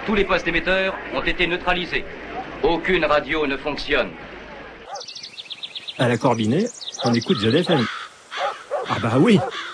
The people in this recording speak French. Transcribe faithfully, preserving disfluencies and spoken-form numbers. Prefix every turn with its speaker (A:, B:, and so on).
A: Tous les postes émetteurs ont été neutralisés. Aucune radio ne fonctionne.
B: À la Corbinet, on écoute Zone F M. Ah bah oui,